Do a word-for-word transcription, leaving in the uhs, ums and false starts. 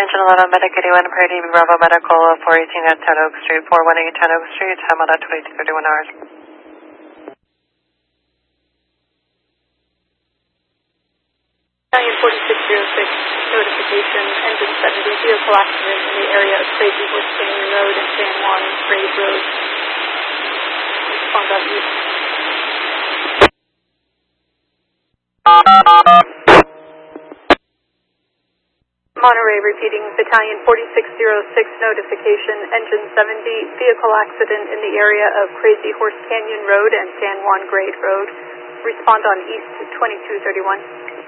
Engine eleven, Medic eighty-one, Priority Bravo Medical, four eighteen at ten Oak Street, four one eight ten Oak Street, time on at twenty-two thirty-one hours. Battalion forty-six oh six, notification, engine seventy, vehicle accident in the area of Crazy Horse Canyon Road and San Juan Grade Road. Respond on east. Monterey repeating, Battalion forty-six oh six, notification, engine seventy, vehicle accident in the area of Crazy Horse Canyon Road and San Juan Grade Road. Respond on east twenty-two thirty-one.